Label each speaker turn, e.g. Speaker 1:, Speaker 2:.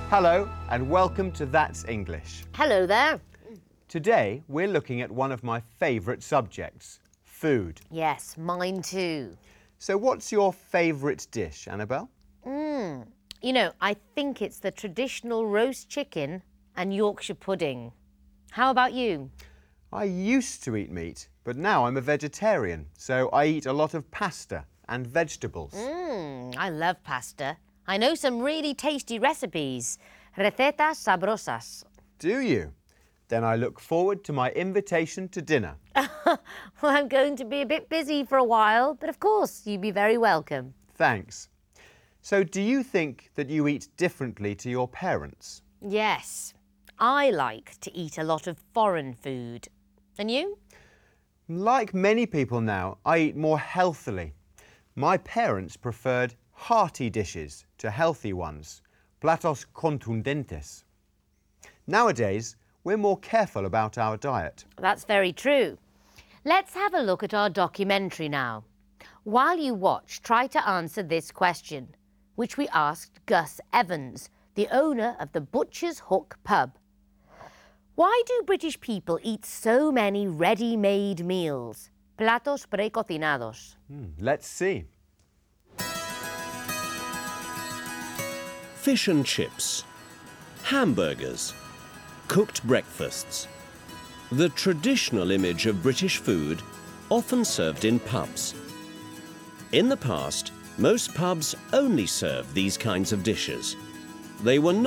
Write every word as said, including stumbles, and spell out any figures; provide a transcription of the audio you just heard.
Speaker 1: Hello and welcome to That's English.
Speaker 2: Hello there.
Speaker 1: Today we're looking at one of my favourite subjects, food.
Speaker 2: Yes, mine too.
Speaker 1: So what's your favourite dish, Annabelle?
Speaker 2: Mm. You know, I think it's the traditional roast chicken and Yorkshire pudding. How about you?
Speaker 1: I used to eat meat, but now I'm a vegetarian, so I eat a lot of pasta and vegetables.
Speaker 2: Mm, I love pasta. I know some really tasty recipes. Recetas sabrosas.
Speaker 1: Do you? Then I look forward to my invitation to dinner.
Speaker 2: Well, I'm going to be a bit busy for a while, but of course, you'd be very welcome.
Speaker 1: Thanks. So do you think that you eat differently to your parents?
Speaker 2: Yes. I like to eat a lot of foreign food. And you?
Speaker 1: Like many people now, I eat more healthily. My parents preferred hearty dishes to healthy ones, platos contundentes. Nowadays, we're more careful about our diet.
Speaker 2: That's very true. Let's have a look at our documentary now. While you watch, try to answer this question, which we asked Gus Evans, the owner of the Butcher's Hook pub. Why do British people eat so many ready-made meals? Platos precocinados.
Speaker 1: Hmm, let's see.
Speaker 3: Fish and chips, hamburgers, cooked breakfasts. The traditional image of British food, often served in pubs. In the past, most pubs only served these kinds of dishes. They were not